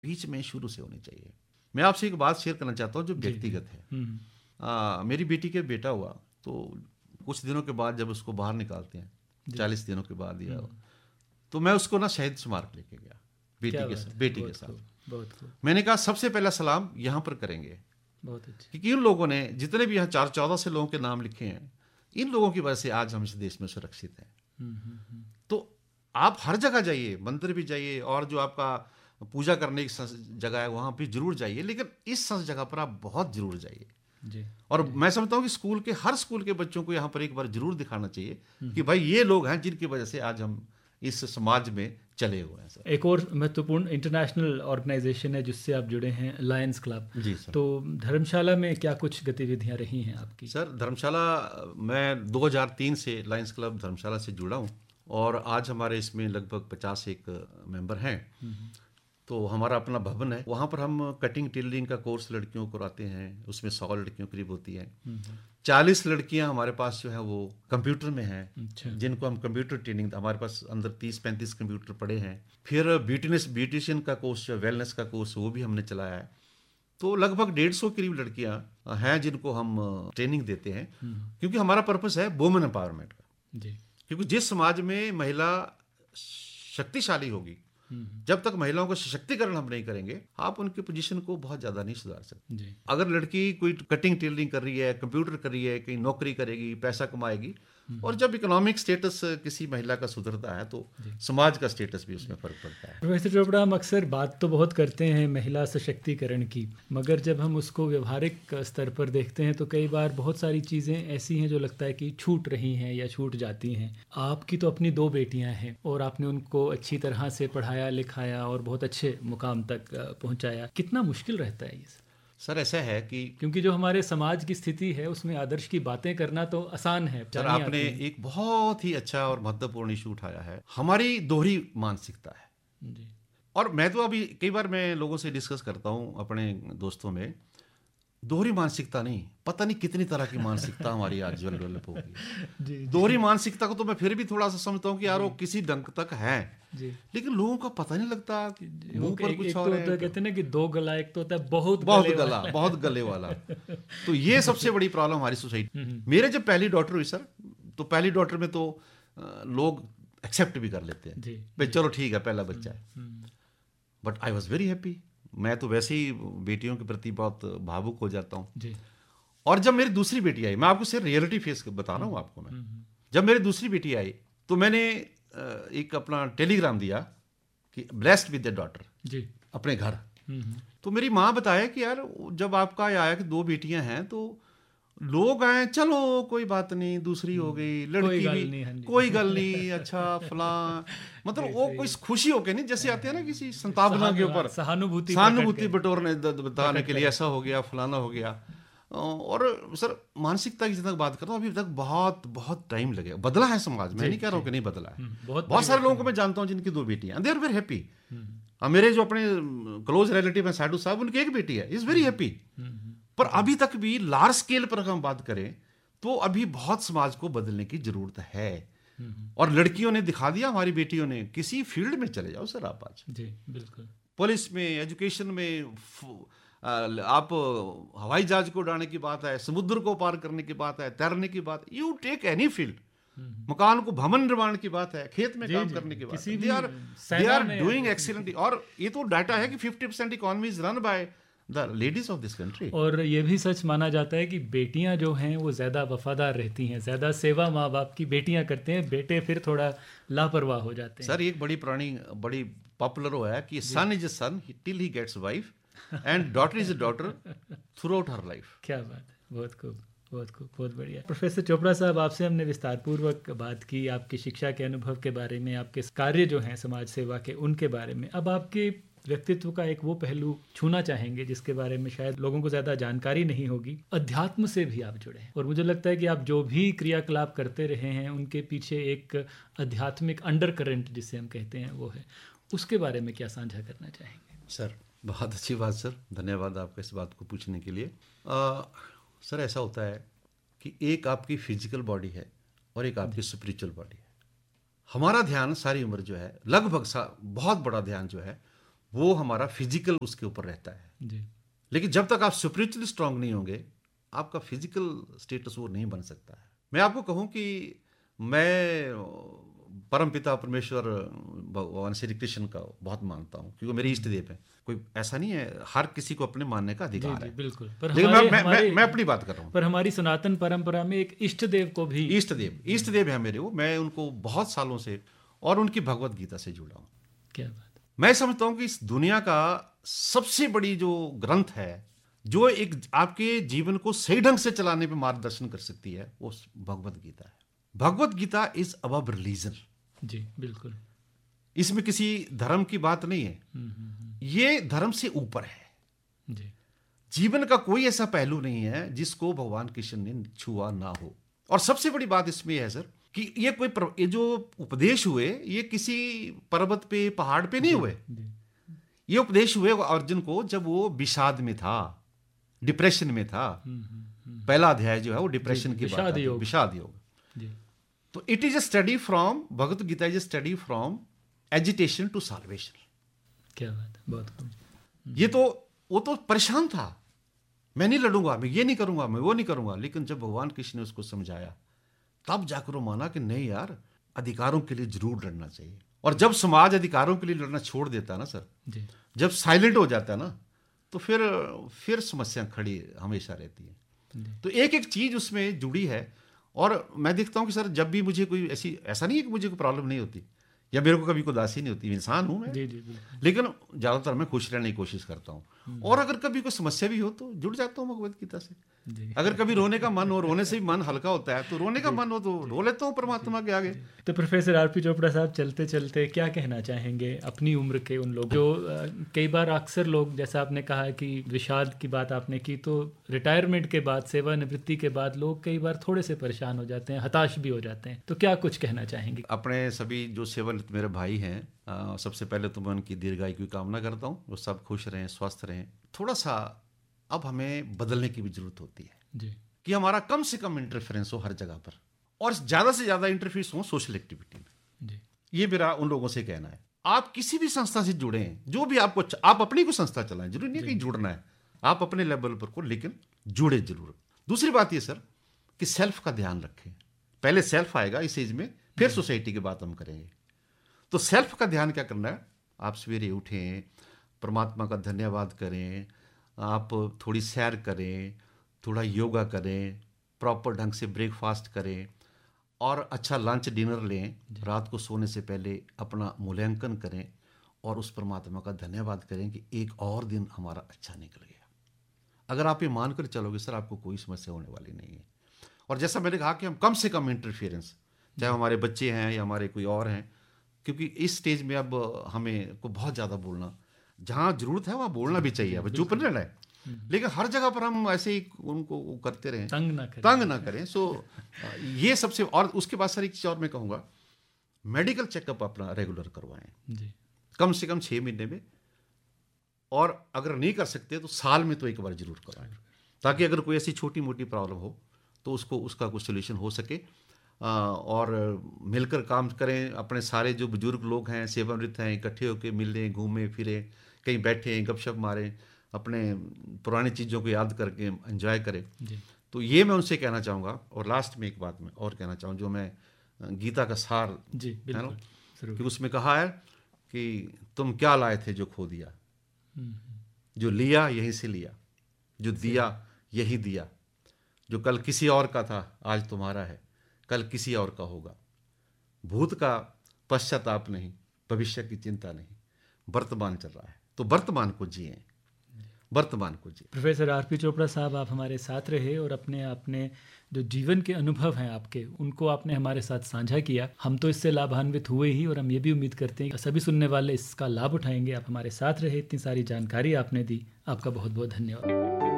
बीच में शुरू से होनी चाहिए। मैं आपसे एक बात शेयर करना चाहता हूँ जो व्यक्तिगत है। मेरी बेटी के बेटा हुआ तो कुछ दिनों के बाद जब उसको बाहर निकालते हैं 40 दिनों के बाद या तो मैं उसको ना शहीद स्मारक लेके गया बेटी के साथ। बहुत खूब। मैंने कहा सबसे पहला सलाम यहाँ पर करेंगे, बहुत अच्छा। क्योंकि इन लोगों ने जितने भी यहाँ 14 से लोगों के नाम लिखे हैं, इन लोगों की वजह से आज हम इस देश में सुरक्षित हैं। तो आप हर जगह जाइए, मंदिर भी जाइए और जो आपका पूजा करने की जगह है वहां भी जरूर जाइए, लेकिन इस जगह पर आप बहुत जरूर जाइए जी। और मैं समझता हूँ कि हर स्कूल के बच्चों को यहाँ पर एक बार जरूर दिखाना चाहिए कि भाई ये लोग हैं जिनकी वजह से आज हम इस समाज में चले हुए हैं। सर एक और महत्वपूर्ण इंटरनेशनल ऑर्गेनाइजेशन है जिससे आप जुड़े हैं, लायंस क्लब। जी सर। तो धर्मशाला में क्या कुछ गतिविधियां रही हैं आपकी? सर धर्मशाला मैं 2003 से लायंस क्लब धर्मशाला से जुड़ा हूँ और आज हमारे इसमें लगभग 50 एक मेंबर हैं। तो हमारा अपना भवन है, वहाँ पर हम कटिंग टेलरिंग का कोर्स लड़कियों को कराते हैं, उसमें 100 लड़कियों करीब होती हैं। 40 लड़कियां हमारे पास जो है वो कंप्यूटर में हैं। अच्छा। जिनको हम कंप्यूटर ट्रेनिंग, हमारे पास अंदर 30-35 कंप्यूटर पड़े हैं। फिर ब्यूटिशियन का कोर्स, वेलनेस का कोर्स वो भी हमने चलाया है। तो लगभग 150 करीब लड़कियां हैं जिनको हम ट्रेनिंग देते हैं, क्योंकि हमारा पर्पस है वुमेन एम्पावरमेंट का। क्योंकि जिस समाज में महिला शक्तिशाली होगी, जब तक महिलाओं का सशक्तिकरण हम नहीं करेंगे, आप उनकी पोजीशन को बहुत ज्यादा नहीं सुधार सकते। अगर लड़की कोई कटिंग टेलरिंग कर रही है, कंप्यूटर कर रही है, कहीं नौकरी करेगी, पैसा कमाएगी, और जब इकोनॉमिक स्टेटस किसी महिला का सुधरता है तो समाज का स्टेटस भी उसमें फर्क पड़ता है। प्रोफेसर चोपड़ा, हम अक्सर बात तो बहुत करते हैं महिला सशक्तिकरण की, मगर जब हम उसको व्यवहारिक स्तर पर देखते हैं तो कई बार बहुत सारी चीज़ें ऐसी हैं जो लगता है कि छूट रही हैं या छूट जाती हैं। आपकी तो अपनी 2 बेटियां हैं और आपने उनको अच्छी तरह से पढ़ाया लिखाया और बहुत अच्छे मुकाम तक पहुँचाया। कितना मुश्किल रहता है ये? सर ऐसा है कि क्योंकि जो हमारे समाज की स्थिति है उसमें आदर्श की बातें करना तो आसान है। सर आपने एक बहुत ही अच्छा और महत्वपूर्ण इशू उठाया है, हमारी दोहरी मानसिकता है जी। और मैं तो अभी कई बार मैं लोगों से डिस्कस करता हूँ अपने दोस्तों में, दोहरी मानसिकता नहीं, पता नहीं कितनी तरह की मानसिकता हमारी आज डेवलप होगी। दोहरी मानसिकता को तो मैं फिर भी थोड़ा सा समझता हूँ कि यार वो किसी ढंग तक है, लेकिन लोगों का पता नहीं लगता, मुंह पर कुछ और है। कहते हैं ना कि 2 गला, एक तो होता है बहुत गले वाला तो ये सबसे बड़ी प्रॉब्लम हमारी सोसाइटी। मेरे जब पहली डॉटर हुई सर, तो पहली डॉटर में तो लोग एक्सेप्ट भी कर लेते हैं भाई चलो ठीक है पहला बच्चा है, but I was very happy. मैं तो वैसे ही बेटियों के प्रति बहुत भावुक हो जाता हूँ। और जब मेरी दूसरी बेटी आई, मैं आपको सिर्फ रियलिटी फेस बता रहा हूँ आपको, मैं जब मेरी दूसरी बेटी आई तो मैंने एक अपना टेलीग्राम दिया कि ब्लेस्ड विद द डॉटर जी, अपने घर। तो मेरी माँ बताया कि यार जब आपका आया कि 2 बेटियां हैं तो लोग आए, चलो कोई बात नहीं, दूसरी हो गई, लड़की भी कोई गल नहीं, अच्छा फलां, मतलब वो कोई खुशी होके नहीं, जैसे आते हैं ना किसी संतापना के ऊपर सहानुभूति बटोरने बताने के लिए, ऐसा हो गया फलाना हो गया। और सर मानसिकता की जितना बात करता हूँ, अभी तक बहुत बहुत टाइम लगेगा। बदला है समाज, मैं नहीं कह रहा हूँ कि नहीं बदला है। बहुत सारे लोगों को मैं जानता हूँ जिनकी 2 बेटियां, दे आर वेरी हैप्पी। मेरे जो अपने क्लोज रिलेटिव हैं साडू साहब, उनकी 1 बेटी है, इज वेरी हैप्पी। पर अभी तक भी लार्ज स्केल पर हम बात करें तो अभी बहुत समाज को बदलने की जरूरत है। और लड़कियों ने दिखा दिया, हमारी बेटियों ने, किसी फील्ड में चले जाओ सर आप आज जी, बिल्कुल, पुलिस में, एजुकेशन में, आप हवाई जहाज को उड़ाने की बात है, समुद्र को पार करने की बात है, तैरने की बात, यू टेक एनी फील्ड, मकान को भवन निर्माण की बात है, खेत में काम करने की बात है, दे आर डूइंग एक्सीलेंटली। और ये तो डाटा है कि 50% economy is run by the ladies of this country. और ये भी सच माना जाता है कि बेटियां जो हैं वो ज़्यादा वफादार रहती हैं, ज़्यादा सेवा माँ बाप की बेटियां करते हैं, बेटे फिर थोड़ा लापरवाह हो जाते हैं। सर एक बड़ी पॉपुलर हुआ है कि सन is a sun till he gets wife and daughter is a daughter through out her life. क्या बात है, बहुत खूब, बहुत बढ़िया। प्रोफेसर चोपड़ा साहब, आपसे हमने विस्तारपूर्वक बात की आपकी शिक्षा के अनुभव के बारे में, आपके कार्य जो हैं समाज सेवा के उनके बारे में। अब आपके व्यक्तित्व का एक वो पहलू छूना चाहेंगे जिसके बारे में शायद लोगों को ज़्यादा जानकारी नहीं होगी। अध्यात्म से भी आप जुड़े हैं और मुझे लगता है कि आप जो भी क्रियाकलाप करते रहे हैं उनके पीछे एक आध्यात्मिक अंडर करंट जिसे हम कहते हैं वो है, उसके बारे में क्या साझा करना चाहेंगे? सर बहुत अच्छी बात सर, धन्यवाद आपका इस बात को पूछने के लिए। सर ऐसा होता है कि एक आपकी फिजिकल बॉडी है और एक आपकी स्पिरिचुअल बॉडी है। हमारा ध्यान सारी उम्र जो है लगभग बहुत बड़ा ध्यान जो है वो हमारा फिजिकल उसके ऊपर रहता है जी। लेकिन जब तक आप स्पिरिचुअली स्ट्रांग नहीं होंगे, आपका फिजिकल स्टेटस वो नहीं बन सकता है। मैं आपको कहूँ कि मैं परमपिता परमेश्वर भगवान श्री कृष्ण का बहुत मानता हूँ, क्योंकि मेरे इष्ट देव हैं। कोई ऐसा नहीं है, हर किसी को अपने मानने का अधिकार है। बिल्कुल। पर लेकिन मैं अपनी बात कर रहा हूँ। पर हमारी सनातन परंपरा में एक इष्ट देव को भी, इष्ट देव है मेरे, वो मैं उनको बहुत सालों से और उनकी भगवत गीता से जुड़ा हूँ। क्या बात। मैं समझता हूँ कि इस दुनिया का सबसे बड़ी जो ग्रंथ है, जो एक आपके जीवन को सही ढंग से चलाने पे मार्गदर्शन कर सकती है, वो भगवत गीता है। Bhagavad Gita is above religion. जी बिल्कुल। इसमें किसी धर्म की बात नहीं है, ये धर्म से ऊपर है जी। जीवन का कोई ऐसा पहलू नहीं है जिसको भगवान कृष्ण ने छुआ ना हो। और सबसे बड़ी बात इसमें है सर कि ये जो उपदेश हुए, ये किसी पर्वत पे पहाड़ पे नहीं हुए। ये उपदेश हुए अर्जुन को जब वो विषाद में था, डिप्रेशन में था। पहला अध्याय जो है वो डिप्रेशन की बात है, विषाद योग। तो it is a study from, Bhagavad Gita is a study from agitation to solvation. क्या बात है, बहुत खूब। ये तो वो तो परेशान था, मैं नहीं लड़ूंगा, मैं ये नहीं करूंगा, मैं वो नहीं करूंगा। लेकिन जब भगवान कृष्ण ने उसको समझाया, तब जाकर वो माना कि नहीं यार, अधिकारों के लिए जरूर लड़ना चाहिए। और जब समाज अधिकारों के लिए लड़ना छोड़ देता है ना सर जी, जब साइलेंट हो जाता है ना, तो फिर समस्या खड़ी हमेशा रहती है। तो एक एक चीज उसमें जुड़ी है। और मैं देखता हूँ कि सर जब भी मुझे कोई ऐसा नहीं है कि मुझे कोई प्रॉब्लम नहीं होती या मेरे को कभी कोई उदासी नहीं होती, इंसान हूँ मैं। जी, लेकिन ज़्यादातर मैं खुश रहने की कोशिश करता हूँ। और अगर कभी कोई समस्या भी हो तो जुड़ जाता हूँ भगवत गीता से। अगर कभी रोने का मन हो, रोने से भी मन हल्का होता है, तो रोने का मन हो तो रो लेता हूँ परमात्मा के आगे। तो प्रोफेसर आरपी चोपड़ा साहब, चलते चलते क्या कहना चाहेंगे अपनी उम्र के उन लोग जो कई बार, अक्सर लोग, जैसा आपने कहा कि विषाद की बात आपने की, तो रिटायरमेंट के बाद, सेवानिवृत्ति के बाद लोग कई बार थोड़े से परेशान हो जाते हैं, हताश भी हो जाते हैं, तो क्या कुछ कहना चाहेंगे? अपने सभी जो सेवानिवृत्त मेरे भाई हैं, सबसे पहले तो मैं उनकी दीर्घायु की कामना करता हूँ, वो सब खुश रहें, स्वस्थ रहें। थोड़ा सा अब हमें बदलने की भी जरूरत होती है जी, कि हमारा कम से कम इंटरफेरेंस हो हर जगह पर, और ज़्यादा से ज़्यादा इंटरफेरेंस हो सोशल एक्टिविटी में जी। ये मेरा उन लोगों से कहना है। आप किसी भी संस्था से जुड़े हैं, जो भी आपको, आप अपनी कोई संस्था चलाएं, जरूरी नहीं कि जुड़ना है, आप अपने लेवल पर को, लेकिन जुड़े जरूर। दूसरी बात ये सर कि सेल्फ का ध्यान रखें। पहले सेल्फ आएगा इस एज में, फिर सोसाइटी की बात हम करेंगे। तो सेल्फ का ध्यान क्या करना है? आप सवेरे उठें, परमात्मा का धन्यवाद करें, आप थोड़ी सैर करें, थोड़ा योगा करें, प्रॉपर ढंग से ब्रेकफास्ट करें और अच्छा लंच डिनर लें। रात को सोने से पहले अपना मूल्यांकन करें और उस परमात्मा का धन्यवाद करें कि एक और दिन हमारा अच्छा निकल गया। अगर आप ये मानकर चलोगे सर, आपको कोई समस्या होने वाली नहीं है। और जैसा मैंने कहा कि हम कम से कम इंटरफेरेंस, चाहे हमारे बच्चे हैं या हमारे कोई और हैं, क्योंकि इस स्टेज में अब हमें को बहुत ज़्यादा बोलना, जहाँ जरूरत है वहाँ बोलना भी चाहिए, अब चुप नहीं रहना है। लेकिन हर जगह पर हम ऐसे ही उनको करते रहें, तंग ना करें। सो ये सबसे, और उसके बाद सर एक चीज़ और मैं कहूँगा, मेडिकल चेकअप अपना रेगुलर करवाएं जी, कम से कम 6 महीने में, और अगर नहीं कर सकते तो साल में तो एक बार जरूर करवाएं, ताकि अगर कोई ऐसी छोटी मोटी प्रॉब्लम हो तो उसका कुछ सोल्यूशन हो सके। और मिलकर काम करें। अपने सारे जो बुजुर्ग लोग हैं, सेवानिवृत्त हैं, इकट्ठे होकर मिलें, घूमें फिरें, कहीं बैठें, गपशप मारें, अपने पुरानी चीज़ों को याद करके एंजॉय करें जी। तो ये मैं उनसे कहना चाहूँगा। और लास्ट में एक बात मैं और कहना चाहूँ, जो मैं गीता का सार जी, है ना, कि उसमें कहा है कि तुम क्या लाए थे जो खो दिया, जो लिया यहीं से लिया, जो दिया यही दिया, जो कल किसी और का था आज तुम्हारा है, कल किसी और का होगा। भूत का पश्चाताप नहीं, भविष्य की चिंता नहीं, वर्तमान चल रहा है तो वर्तमान को जिए, वर्तमान को जिए। प्रोफेसर आरपी चोपड़ा साहब, आप हमारे साथ रहे और अपने जो जीवन के अनुभव हैं आपके, उनको आपने हमारे साथ साझा किया। हम तो इससे लाभान्वित हुए ही, और हम ये भी उम्मीद करते हैं कि सभी सुनने वाले इसका लाभ उठाएंगे। आप हमारे साथ रहे, इतनी सारी जानकारी आपने दी, आपका बहुत बहुत धन्यवाद।